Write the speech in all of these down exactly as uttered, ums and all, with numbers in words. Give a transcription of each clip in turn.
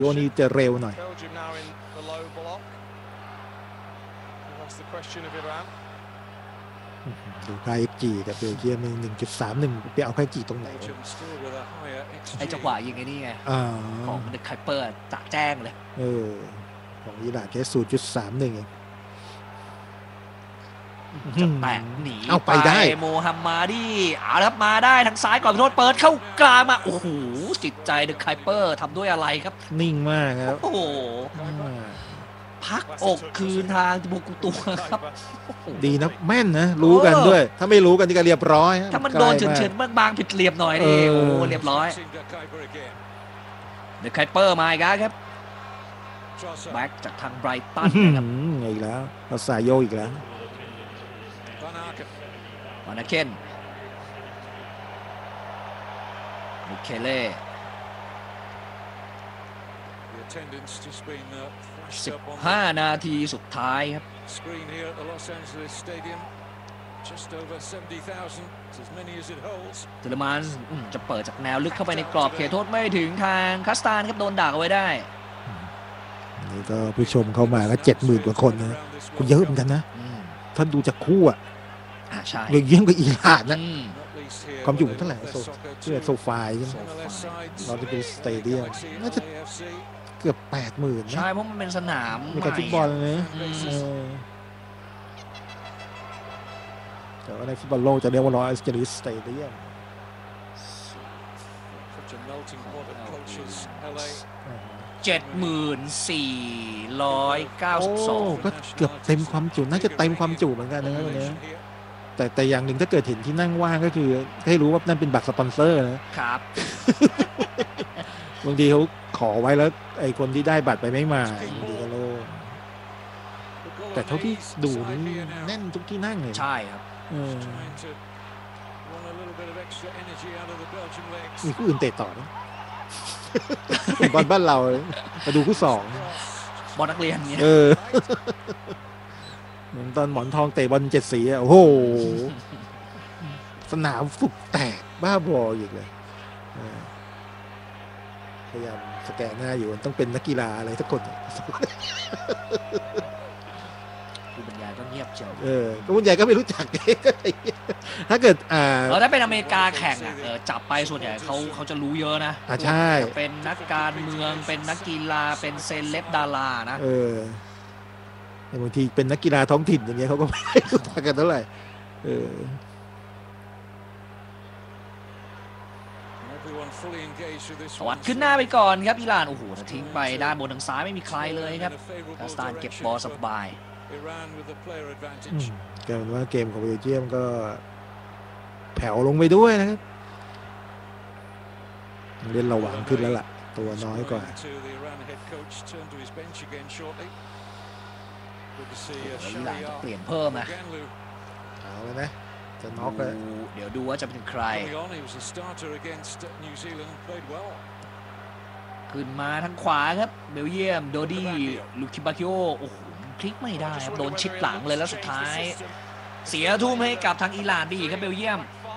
โยนี่จะเร็วหน่อยดูไพ่จีกับเบลเยียมหนึ่งจุดสามหนึ่งไปเอาไพ่จีตรงไหนไอจังหวะยิงไอ้นี่ไงของเดอะไคเปอร์จ่าแจ้งเลยเออของอิหร่านแค่ศูนย์จุดสามหนึ่งเองจะแตะหนีเอาไปได้โมฮัมมาดีเอาครับมาได้ทางซ้ายก่อนโทษเปิดเข้ากลางมาโอ้โหจิตใจเดอะไคเปอร์ทำด้วยอะไรครับนิ่งมากครับโอ้โหพักอกคืนทางโบกุตัวครับดีนะแม่นนะรู้กันด้วยถ้าไม่รู้กันนี่ก็เรียบร้อยถ้ามันโดนเฉินๆบางๆผิดเหลี่ยมหน่อยนี่โอ้เรียบร้อยเดอะไคเปอร์มาอีกแล้วครับแบ็กจากทางไบรตันนะครับอีกแล้วเราสายโยอีกแล้ววานาเคนมิเคเล่สิบห้านาทีสุดท้ายครับเจอร์มันจะเปิดจากแนวลึกเข้าไปในกรอบเขตโทษไม่ถึงทางคัสตานครับโดนดักเอาไว้ได้นี่ก็ผู้ชมเข้ามาก็เจ็ดหมื่นกว่าคนนะคุณเยอะเหมือนกันนะท่านดูจากคู่อ่ะเยี่ยมกับอิหร่านนะความจุเท่าไหร่โซเชื่อโซฟายใช่ไหมเราจะเป็นสเตเดียมน่าจะเกือบแปดหมื่นใช่เพราะมันเป็นสนามมีการฟุตบอลเลยแต่ว่าในฟุตบอลโลกจะเรียกว่าร้อยสเตดิสสเตเดียมเจ็ดหมื่นสี่ร้อยเก้าสิบสองก็เกือบเต็มความจุน่าจะเต็มความจุเหมือนกันนะครับวันนี้แต่แต่อย่างหนึ่งถ้าเกิดเห็นที่นั่งว่างก็คือให้รู้ว่านั่นเป็นบัตรสปอนเซอร์นะครับบางทีเขาขอไว้แล้วไอ้คนที่ได้บัตรไปไม่มาบางทีก็โล่แต่เท่าที่ดูนี่แน่นทุกที่นั่งเลยใช่ครับมีคู่อื่นเตะต่อนะบอลบ้านเรามาดูคู่สองบอลนักเรียนเงี้ยเออเหมือนตอนหมอนทองเตะบอลเจ็ดสีอ่ะโอ้โหสนามฟุกแตกบ้าบออีกเลยพยายามสแกนหน้าอยู่ต้องเป็นนักกีฬาอะไรสักคนคุณบรรยายก็เงียบเฉยเออคุณบรรยายก็ไม่รู้จักถ้าเกิดอ่าเราได้เป็นอเมริกาแข่งอ่ะจับไปส่วนใหญ่เขาเขาจะรู้เยอะนะอ่าใช่เป็นนักการเมืองเป็นนักกีฬาเป็นเซเลบดารานะเออบางทีเป็นนักกีฬาท้องถิ่นอย่างเงี้ยเขาก็ไม่รู้จักกันเท่าไหร่เออวัดขึ้นหน้าไปก่อนครับอิหร่านโอ้โหทิ้งไปด้านบนทางซ้ายไม่มีใครเลยครับคาสตานเก็บบอลสบายกลายเป็นว่าเกมของเบลเยียมก็แผ่วลงไปด้วยนะครับเล่นระหว่างขึ้นแล้วล่ะตัวน้อยกว่าอิหร่านจะเปลี่ยนเพิ่มนะเอาเลยนะจะน็อกเลยเดี๋ยวดูว่าจะเป็นใครขึ้นมาทางขวาครับเบลเยียมโดดี้ลูคิบาคิโอโอ้โหพลิกไม่ได้ครับโดนชิดหลังเลยแล้วสุดท้ายเสียทุ่มให้กับทางอิหร่านไปอีกครับเบลเยียม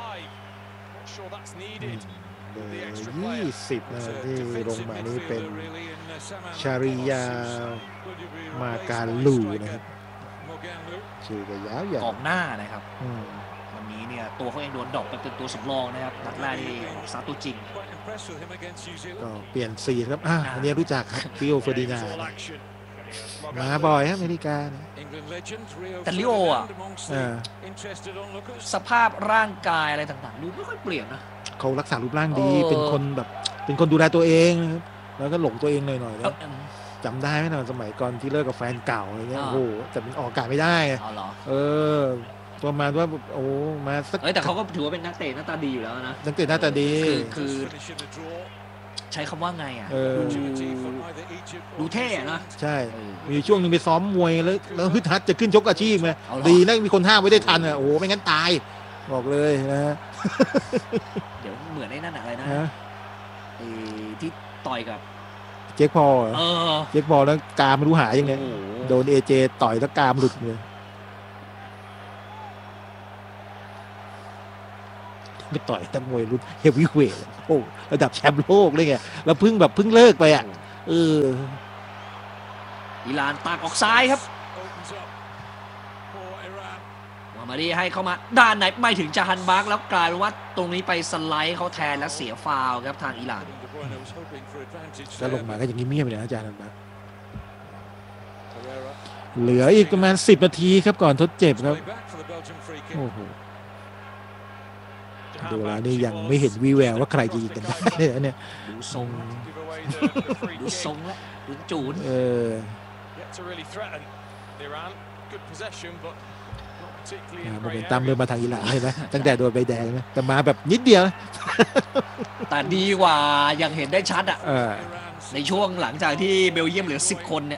ยี่สิบนะที่ลงมานี่เป็นชาริยามาการลูนะครับชื่อก็ยาวๆออกหน้านะครับวันนี้เนี่ยตัวเขาเองโดนดอกไปเป็นตัวสำรองนะครับนัดแรกที่ซาตุจิงก็เปลี่ยนสีครับอ่ะวันนี้รู้จักครับฟิโอเฟอร์ดินามาบ่อยครับอเมริกาแต่ลิโออ่ะสภาพร่างกายอะไรต่างๆดูไม่ค่อยเปลี่ยนนะเขารักษารูปร่างดีเป็นคนแบบเป็นคนดูแลตัวเองนะครับแล้วก็หลงตัวเองหน่อยๆแล้วจำได้ไหมตอนสมัยก่อนที่เลิกกับแฟนเก่าอะไรเงี้ยโอ้โหแต่มันออกอากาศไม่ได้เออประมาณว่าโอ้มาสักแต่เขาก็ถือว่าเป็นนักเตะหน้าตาดีอยู่แล้วนะนักเตะหน้าตาดีคือใช้คำว่าไงอ่ะดูเท่นะใช่มีช่วงนึงไปซ้อมมวยแล้วแล้วฮึดฮัดจะขึ้นชกอาชีพไงดีนะมีคนห้ามไว้ได้ทันอ่ะโอ้ไม่งั้นตายบอกเลยนะเดี๋ยวเหมือนไอ้นั่นอะไรนะที่ต่อยกับเจ๊กพอเจ๊กพอแล้วกามไม่รู้หายยังไงโดนเอเจต่อยแล้วกามหลุดเลยไปต่อยตั้งมวยรุ่นเฮฟวีเวทโอ้ระดับแชมป์โลกเลยไงแล้วเพิ่งแบบเพิ่งเลิกไปอ่ะเอออิหร่านตักออกซ้ายครับมาดีให้เข้ามาด้านไหนไม่ถึงจาฮันบักแล้วกลายเป็นว่าตรงนี้ไปสไลด์เขาแทนและเสียฟาวล์ครับทางอิหร่านก็ลงมาก็อย่างนี้เมียบเลยนะอาจารย์นะเหลืออีกประมาณสิบนาทีครับก่อนทดเจ็บครับโอ้โหดูแล้วนี่ยังไม่เห็นวีแววว่าใครจะยิงกันได้เนี่ยดูทรงดูทรงแล้วดูจูนเออโมเมนตัมเริ่มมาทางอิหร่านใช่ไหมตั้งแต่โดนใบแดงนะแต่มาแบบนิดเดียวแต่ดีกว่ายังเห็นได้ชัดอ่ะในช่วงหลังจากที่เบลเยียมเหลือสิบคนเนี่ย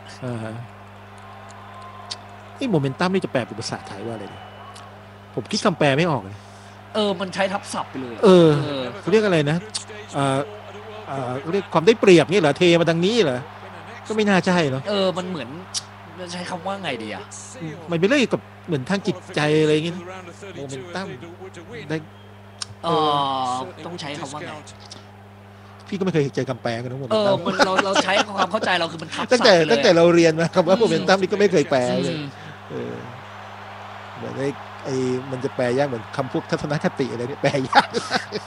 ไอ้โมเมนตัมนี่จะแปลเป็นภาษาไทยว่าอะไรเนี่ยผมคิดคำแปลไม่ออกเลยเออมันใช้ทับศัพท์ไปเลยเออเขาเรียกอะไรนะเออเออเรียกความได้เปรียบนี่เหรอเทมาทางนี้เหรอก็ไม่น่าใช่เนาะเออมันเหมือนใช้คำว่าไงดีอ่ะมันเป็นเรื่องกับเหมือนทางจิตใจอะไรอย่างงี้โมเมนตัมได้เออต้องใช้คำว่าไงพี่ก็ไม่เคยเจอคำแปลกันนะโมเมนตัมเออเราเราใช้ความเข้าใจเราคือมันทับศัพท์ตั้งแต่ตั้งแต่เราเรียนมาคำว่าโมเมนตัมนี่ก็ไม่เคยแปลเลยเออเหมือนไอ้ไอ้มันจะแปลยากเหมือนคำพูดทัศนคติอะไรนี่แปลยาก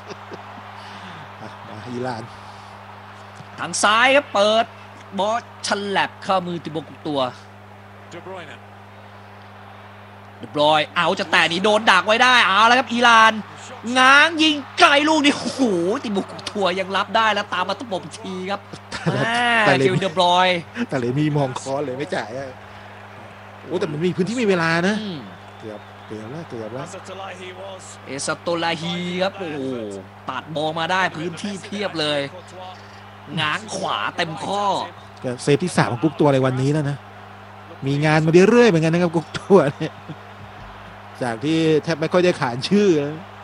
มาอิหร่านทางซ้ายครับเปิดบอสฉลับเข้ามือติโบกุตัวเดบรอยเดบรอยเอาจะแต่นี้โดนดักไว้ได้เอาแล้วครับอิหร่านง้างยิงไกลลูกนี่โอ้โหติโบกุตัวยังรับได้แล้วตามมาตบปทีครับแต่เดเดบรอยแต่เลยมีมองคอเลยไม่จ่ายโอ้แต่มันมีพื้นที่มีเวลานะเกือบเกือบแล้วเกือบแล้วเอสโตลาฮีครับโอ้โหตัดบอลมาได้พื้นที่เพียบเลยง้างขวาเต็มข้อเซฟที่สามของกุ๊กตัวในวันนี้แล้วนะมีงานมาเรื่อยๆเหมือนกันนะครับกุ๊กตัวเนี่ยจากที่แทบไม่ค่อยได้ขานชื่อ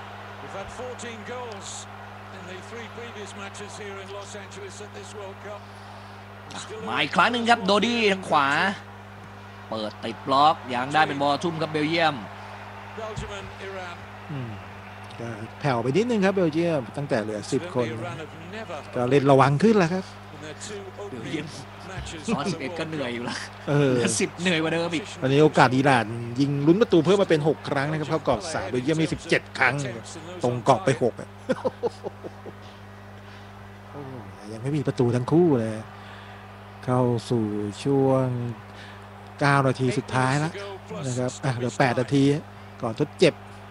มาอีกครั้งหนึ่งครับโดดี้ทางขวาเปิดติดบล็อกยังได้เป็นบอลทุ่มครับเบลเยียมแผ่วไปนิดนึงครับเบลเยียมตั้งแต่เหลือสิบคนก็เล่นระวังขึ้นแล้วครับเบลเยียมตอนสิบเอ็ดก็เหนื่อยอยู่แล้วสิบเหนื่อยกว่าเดิมอีกตอนนี้โอกาสอิหร่านยิงลุ้นประตูเพิ่มมาเป็นหกครั้งนะครับเข้ากรอบสามเบลเยียมมีสิบเจ็ดครั้งตรงกรอบไปหกอ่ะยังไม่มีประตูทั้งคู่เลยเข้าสู่ช่วงเก้านาทีสุดท้ายแล้วนะครับอ่ะเหลือแปดนาทีก่อนทดเจ็บ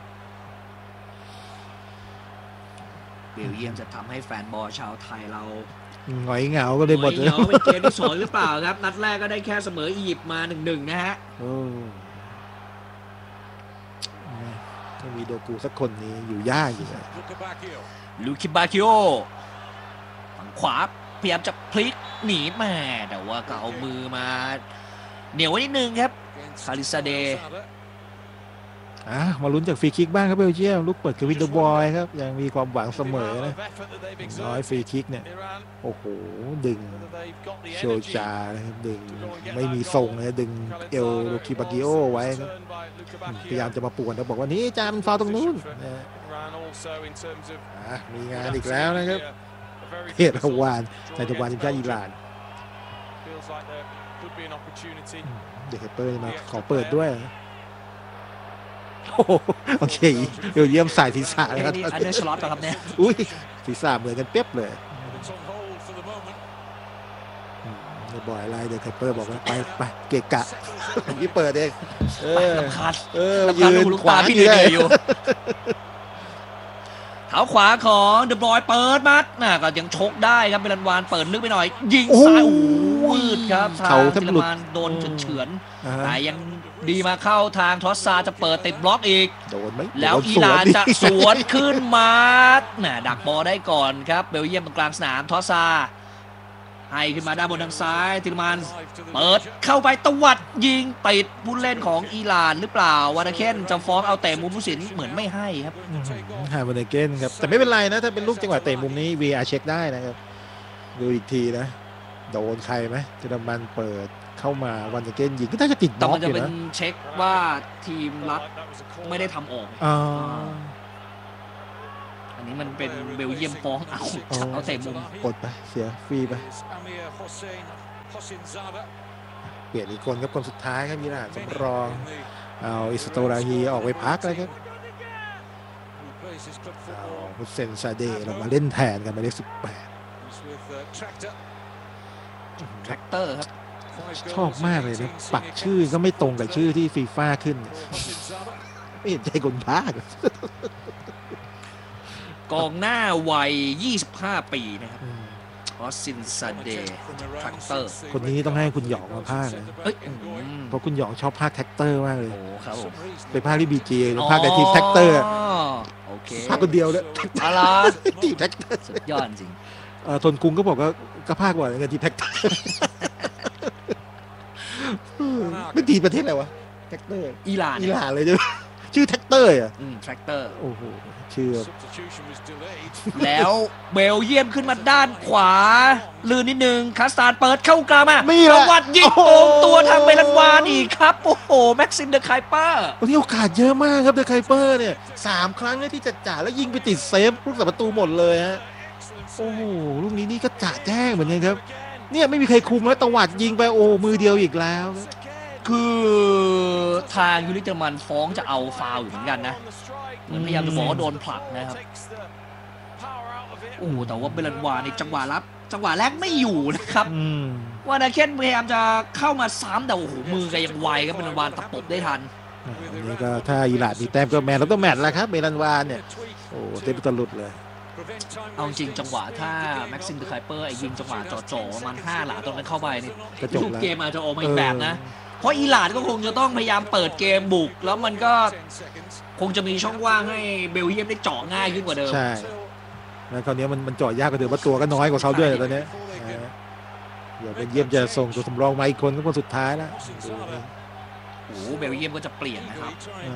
เบลเยียมจะทำให้แฟนบอลชาวไทยเราหงอยเหงาก็เลยหมดเลยเป็นเกมที่สองหรือเปล่าครับนัดแรกก็ได้แค่เสมออียิปต์มาหนึ่งหนึ่งนะฮะไม่มีโดกูสักคนนี้อยู่ยากอยู่ลูคิบาคิโอฝั่งขวาพยายามจะพลิกหนีมาแต่ว่าก็เอามือมาเหนียวไว้นิดนึงครับคาริซาเดอ่ะมาลุ้นจากฟรีคิกบ้างครับเบลเยียมลูกเปิดกับวินเดอร์บอยครับยังมีความหวังเสมอนะน้อยฟรีคิกเนี่ยโอ้โหดึงโชจาดึงไม่มีทรงเลยดึงเอลโลคิบากิโอไว้พยายามจะมาป่วนแล้วบอกว่านี่จานฟาวตรงนู้นมีงานอีกแล้วนะครับเฮตวานในตะวันทีมชาติอิหร่านเด็กเปิดมาขอเปิดด้วยโอเคเดี๋ยวเยี่ยมสายศีรษะนะครับอันนี้ชลอตครับเนี่ยอุ้ยศีรษะเหมือนกันเป๊ะเลยบ่อยอะไรเดี๋ยวไคเปอร์บอกว่าไปไปเกะกะพี่เปิดเองเออเออยืนขวาพี่เลยอยู่เท้าขวาของเดอะบอยเปิดมัดน่ะก็ยังชกได้ครับเบลันวานเปิดลึกไปหน่อยยิงซ้ายโอ้วืดครับทางเบลันวานโดนเฉือนแต่ยังดีมาเข้าทางทอสซาจะเปิดติดบล็อกอีกโดนไหมแล้วอิหร่านจะสวนขึ้นมาน่ะดักบอลได้ก่อนครับเบลเยียมตรงกลางสนามทอสซาให้ขึ้นมาด้านบนทางซ้ายทิลมานเปิดเข้าไปตวัดยิงติดผู้เล่นของอิหร่านหรือเปล่าวานาเคนจะฟ้องเอาเตะมุมผู้สินเหมือนไม่ให้ครับฮาวานาเคนครับแต่ไม่เป็นไรนะถ้าเป็นลูกจังหวะเตะมุมนี้ วี อาร์ เช็คได้นะครับดูอีกทีนะโดนใครไหมทิลมานเปิดเข้ามาวันนาเคนยิงก็น่าจะติดบล็อกอยู่นะแต่มันจะเป็นเช็คว่าทีมรับไม่ได้ทำออกอ๋อนนนี้มันเป็นเบลเยียมฟ้องเอาเอาเตะมุมกดไปเสียฟรีไปเปลี่ยนอีกคนครับคนสุดท้ายครับมิลานสำรองเอาอิสโตราฮีออกไปพักเลยครับเอาฮุสเซนซาเดเรามาเล่นแทนกันหมายเลขสิบแปดแทร็กเตอร์ครับชอบมากเลยนะปักชื่อก็ไม่ตรงกับชื่อที่ฟีฟ่าขึ้นไม่เห็นใจคนพากกองหน้าวัยยี่สิบห้าปีนะครับออสซินซาเดย์แทร็กเตอร์คนนี้ต้องให้คุณหยองมาพากเลยเพราะคุณหยองชอบพากแท็กเตอร์มากเลยโอ้ครับผมไปพากที่บีจีหรือพากในทีมแท็กเตอร์โอเคพากคนเดียวเลยอะไรทีมแท็กเตอร์สุดยอดจริงทนกรุงก็บอกว่าก็พากกว่าในทีมแท็กเตอร์ไม่ทีประเทศอะไรวะแท็กเตอร์อิหร่านอิหร่านเลยใช่ไหมชื่อแท็กเตอร์อ่ะอืมแท็กเตอร์โอ้โหชื่อแล้วเบลเยียมขึ้นมาด้านขวาลื่นนิดนึงคาสตานเปิดเข้ากลางมาจังหวัดยิงโป่งตัวทางเบลันวานอีกครับโอ้โหแม็กซิมเดอไคเปอร์วันนี้โอกาสเยอะมากครับเดอไคเปอร์เนี่ยสามครั้งที่จัดจ่าแล้วยิงไปติดเซฟลูกประตูหมดเลยฮะโอ้โหลูกนี้นี่ก็จ่าแจ้งเหมือนกันครับเนี่ยไม่มีใครคุมแล้วตวัดยิงไปโอ้มือเดียวอีกแล้วคือทางยูริเตอร์มันฟ้องจะเอาฟาวล์อยู่เหมือนกันนะเหมือนพยายามจะบอกว่าโดนผลักนะครับโอ้แต่ว่าเบลันวาในจังหวะรับจังหวะแรกไม่อยู่นะครับวานาเคนพยายามจะเข้ามาซ้ำแต่โอ้โหมือแกยังไวครับเบลันวาตะปบได้ทันนี่ก็ถ้าอิหร่านมีแต้มก็แมนแล้วต้องแมตช์แล้วครับเบลันวาเนี่ยโอ้เต็มตลุดเลยเอาจริงจังหวะถ้าแม็กซิมเดอไคเปอร์ยิงจังหวะจ่อๆมันห้าหลาตรงนั้นเข้าไปนี่ลูกเกมอาจจะออกมาอีกแบบนะเพราะอิหร่านก็คงจะต้องพยายามเปิดเกมบุกแล้วมันก็คงจะมีช่องว่างให้เบลเยียมได้เจาะง่ายขึ้นกว่าเดิมใช่แล้วคราวนี้มันมันเจาะยากกว่าเดิมเพราะตัวก็น้อยกว่าเขาด้วยตอนนี้เดี๋ยวเบลเยียมจะส่งตัวสำรองมาอีกคนก็คนสุดท้ายแล้วโอ้เบลเยียมก็จะเปลี่ยนนะครับ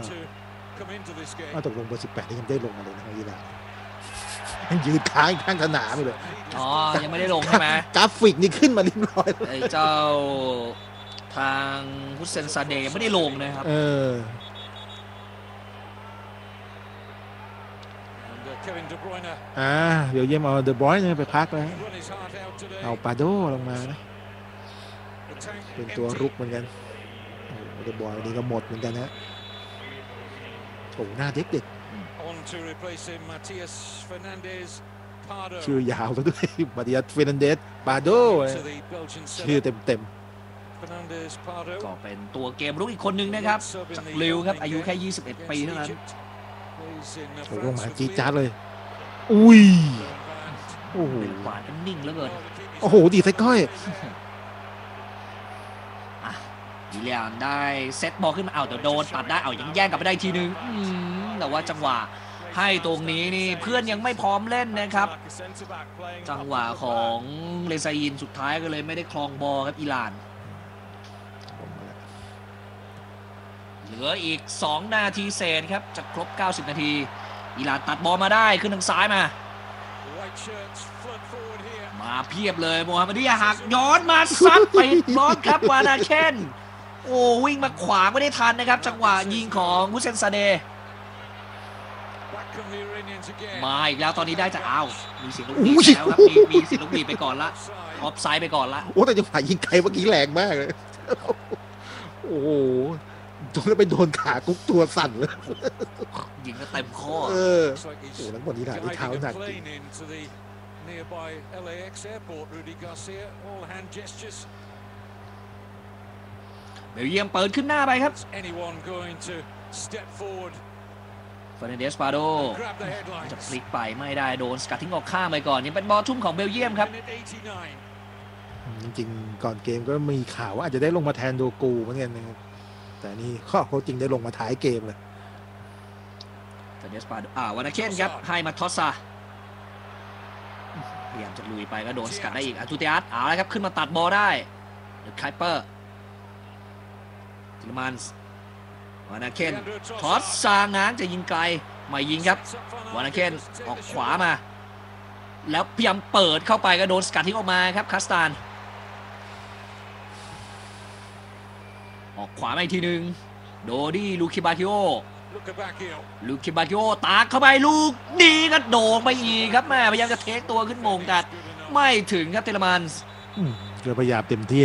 ตกลงเบอร์สิบแปดนี่ยังได้ลงมาเลยนะอิหร่านยังยืนค้างข้างสนามเลยอ๋อยังไม่ได้ลงใช่ไหมกราฟิกนี่ขึ้นมาเรียบร้อยไอ้เจ้าทางฮุสเซนซาเดย์ไม่ได้ลงนะครับเอออ่าเดี๋ยวเยี่ยมเอาเดอะบรอยน์ไปพักแล้วเอาปาโดลงมานะเป็นตัวรุกเหมือนกันเดอะบรอยน์นี่ก็หมดเหมือนกันนะโอ้หน้าเด็กๆชื่อยาวซะด้วยมาติอัสเฟร์นันเดสปาโดชื่อเต็มๆก็เป็นตัวเกมรุกอีกคนนึงนะครับจากลิวครับอายุแค่ยี่สิบเอ็ดปีเท่านั้นโอ้โหมาจีจ้าเลยอุ้ยโอ้โหหวานนิ่งเหลือเกินโอ้โหดีไซก้อยวิลเลียมได้เซตบอลขึ้นมาเอาแต่โดนตัดได้เอายังแย่งกลับไปได้ทีนึงแต่ว่าจังหวะให้ตรงนี้นี่เพื่อนยังไม่พร้อมเล่นนะครับจังหวะของเลซาอินสุดท้ายก็เลยไม่ได้ครองบอลครับอิหร่านเหลืออีกสองนาทีเศษครับจะครบเก้าสิบนาทีอิหร่านตัดบอลมาได้ขึ้นทางซ้ายมามาเพียบเลยโมฮัมหมัดดิยาหักย้อนมาซัดไปบอลครับวานาเคนโอ้วิ่งมาขวางไม่ได้ทันนะครับจังหวะยิงของฮุสเซนซาเดย์มาอีกแล้วตอนนี้ได้จะเอามีเสียงลูกหนีแล้วครับมีมีเสียงลูกหนีไปก่อนละออฟไซด์ไปก่อนละโอ้แต่จังหวะยิงไกลเมื่อกี้แรงมากเลยโอ้โหโดนแล้วไปโดนขากุ๊กตัวสั่นเลยยิงก็เต็มข้อเออโอ้แล้วหมดที่ถ่ายที่เท้าหนักจริงเบลเยียมเปิดขึ้นหน้าไปครับเฟอร์นันเดสปาโดจะพลิกไปไม่ได้โดนสกัดทิ้งออกข้างไปก่อนยังเป็นบอลทุ่มของเบลเยียมครับจริงๆก่อนเกมก็มีข่าวว่าอาจจะได้ลงมาแทนโดกูเหมือนกันนะครับแต่นี่ข้อเขาจริงได้ลงมาท้ายเกมเลยเฟอร์นันเดสปาโดอ่าวานาเคนครับให้มาทอสซาพยายามจะลุยไปก็โดนสกัดได้อีกอาตูเตียสเอาละครับขึ้นมาตัดบอลได้เดอะไคเปอร์ทิลมันส์วานาเคนทอสซาง้างจะยิงไกลไม่ยิงครับวานาเคนออกขวามาแล้วพยายามเปิดเข้าไปก็โดนสกัดทิ้งออกมาครับคาสตานออกขวามาอีกทีหนึ่งโดดี้ลูคิบาคิโอลูคิบาโยตากเข้าไปลูกดีก็โด่งไปอีกครับแม่พยายามจะเทคตัวขึ้นโมงแต่ไม่ถึงครับเทเลมันส์ก็พยายามเต็มที่